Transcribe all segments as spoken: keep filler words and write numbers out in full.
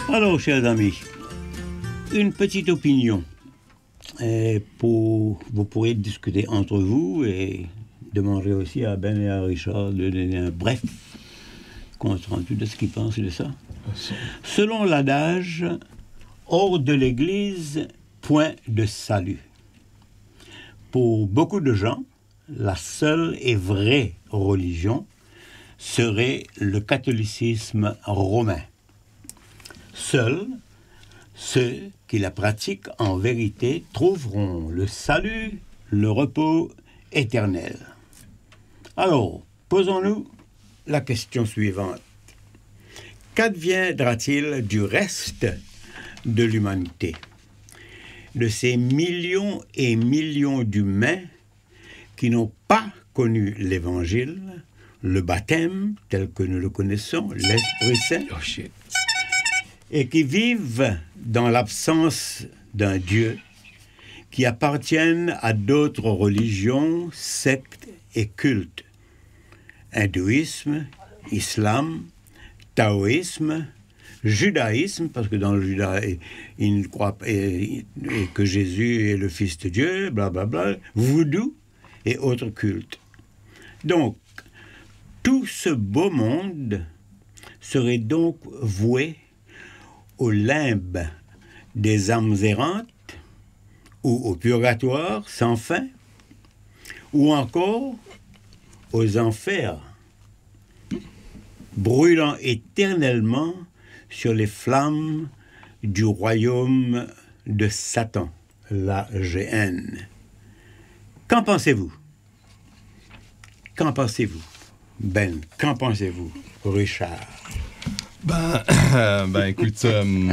Alors, chers amis, une petite opinion. Et pour, vous pourrez discuter entre vous et demander aussi à Ben et à Richard de donner un bref compte rendu de ce qu'ils pensent de ça. Selon l'adage, hors de l'Église, point de salut. Pour beaucoup de gens, la seule et vraie religion serait le catholicisme romain. Seuls ceux qui la pratiquent en vérité trouveront le salut, le repos éternel. Alors, posons-nous la question suivante. Qu'adviendra-t-il du reste de l'humanité, de ces millions et millions d'humains qui n'ont pas connu l'Évangile, le baptême tel que nous le connaissons, l'Esprit Saint, Oh shit. et qui vivent dans l'absence d'un Dieu, qui appartiennent à d'autres religions, sectes et cultes, hindouisme, islam, taoïsme, judaïsme, parce que dans le judaïsme, ils ne croient pas et, et que Jésus est le Fils de Dieu, blablabla, bla, bla, voodoo et autres cultes. Donc, tout ce beau monde serait donc voué au limbe des âmes errantes, ou au purgatoire sans fin, ou encore aux enfers, brûlant éternellement sur les flammes du royaume de Satan, la Géhenne. Qu'en pensez-vous? Qu'en pensez-vous? Ben, qu'en pensez-vous, Richard? Ben, ben écoute, euh,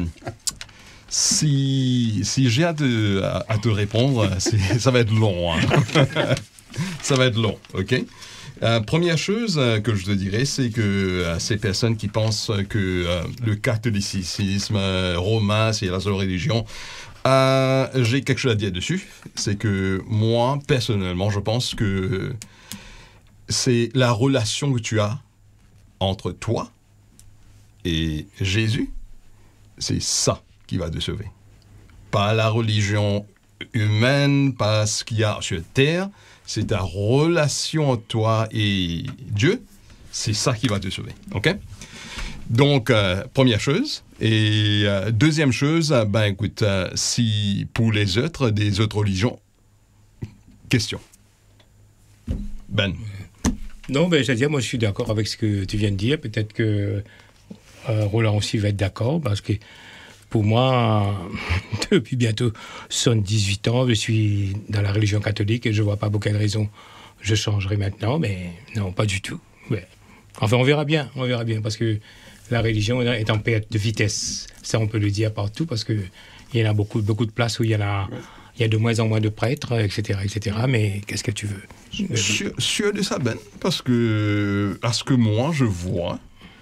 si, si j'ai à te, à, à te répondre, c'est, ça va être long. Hein. Ça va être long, ok? Euh, première chose euh, que je te dirais, c'est que euh, ces personnes qui pensent que euh, le catholicisme euh, romain, c'est la seule religion, euh, j'ai quelque chose à dire dessus. C'est que moi, personnellement, je pense que c'est la relation que tu as entre toi et Jésus, c'est ça qui va te sauver. Pas la religion humaine, pas ce qu'il y a sur terre, c'est ta relation entre toi et Dieu, c'est ça qui va te sauver. OK? Donc, euh, première chose. Et euh, deuxième chose, euh, ben écoute, euh, si pour les autres, des autres religions, question. Ben. Non, ben, c'est-à-dire, moi, je suis d'accord avec ce que tu viens de dire. Peut-être que euh, Roland aussi va être d'accord, parce que pour moi, depuis bientôt soixante-dix-huit ans, je suis dans la religion catholique et je ne vois pas pour quelle raison je changerai maintenant, mais non, pas du tout. Ouais. Enfin, on verra bien, on verra bien, parce que la religion est en perte de vitesse. Ça, on peut le dire partout, parce qu'il y en a beaucoup, beaucoup de places où il y en a... Il y a de moins en moins de prêtres, et cetera, et cetera. Mais qu'est-ce que tu veux? Sûr, sûr de ça, Ben, parce que à ce que moi je vois,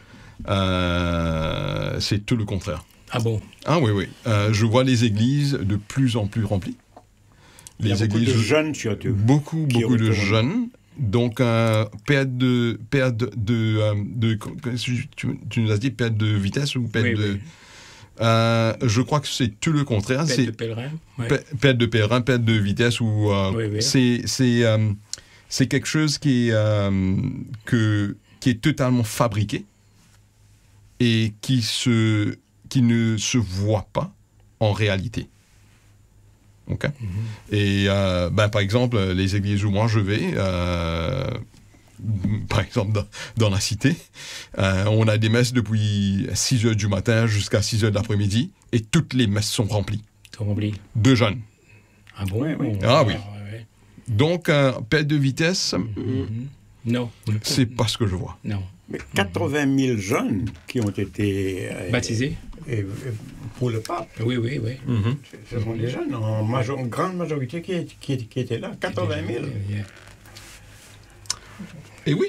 euh, c'est tout le contraire. Ah bon? Ah oui, oui. Euh, je vois les églises de plus en plus remplies. Les Il y a beaucoup églises, de jeunes surtout. Beaucoup, beaucoup de jeunes. Donc, euh, perte de, perte de, de, de, de tu, tu nous as dit perte de vitesse ou perte oui, de... Oui. Euh, je crois que c'est tout le contraire. Perte c'est de pèlerin. Ouais. Perte de pèlerin, perte de vitesse. Ou, euh, oui, oui. C'est, c'est, euh, c'est quelque chose qui est, euh, que, qui est totalement fabriqué et qui, se, qui ne se voit pas en réalité. Okay? Mm-hmm. Et euh, ben, par exemple, les églises où moi je vais, euh, par exemple dans, dans la cité, euh, on a des messes depuis six heures du matin jusqu'à six heures de l'après-midi et toutes les messes sont remplies. Sont remplies. De jeunes. Ah bon? Oui. Ah oui. Ouais. Donc, euh, perte de vitesse, mm-hmm. Non. C'est pas ce que je vois. Non. Mais quatre-vingt mille jeunes qui ont été... Euh, baptisés et, et, pour le pape. Oui, oui, oui. Mm-hmm. Ce sont des jeunes, en, major, en grande majorité, qui, qui, qui étaient là. quatre-vingt mille. Yeah. Et oui,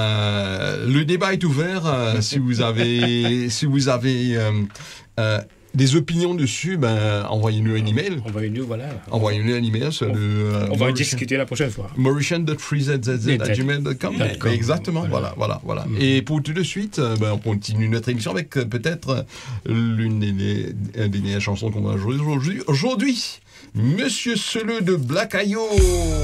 ben, le débat est ouvert. Euh, si vous avez, si vous avez euh, euh, des opinions dessus, ben, envoyez-nous un email. Envoyez-nous, voilà. Envoyez-nous un email sur on, le... Euh, on va en discuter la prochaine fois. mauritian dot free z z z arobase gmail dot com. Exactement, voilà, voilà, voilà. Mm. Et pour tout de suite, ben, on continue notre émission avec euh, peut-être l'une des, des, des dernières chansons qu'on va jouer aujourd'hui. Aujourd'hui, Monsieur Seleux de Black Ayo.